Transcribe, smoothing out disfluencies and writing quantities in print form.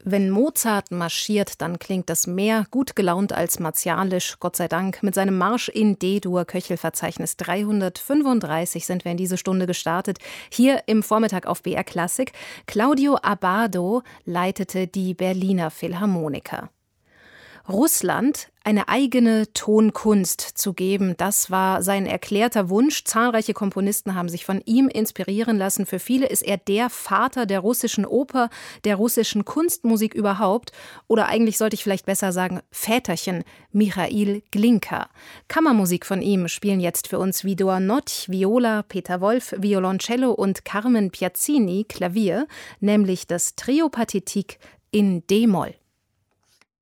Wenn Mozart marschiert, dann klingt das mehr gut gelaunt als martialisch, Gott sei Dank. Mit seinem Marsch in D-Dur, Köchelverzeichnis 335 sind wir in diese Stunde gestartet. Hier im Vormittag auf BR Klassik. Claudio Abbado leitete die Berliner Philharmoniker. Russland eine eigene Tonkunst zu geben, das war sein erklärter Wunsch. Zahlreiche Komponisten haben sich von ihm inspirieren lassen. Für viele ist er der Vater der russischen Oper, der russischen Kunstmusik überhaupt. Oder eigentlich sollte ich vielleicht besser sagen, Väterchen Michail Glinka. Kammermusik von ihm spielen jetzt für uns Widor Notch, Viola, Peter Wolf, Violoncello und Carmen Piazzini, Klavier, nämlich das Trio Pathétique in D-Moll.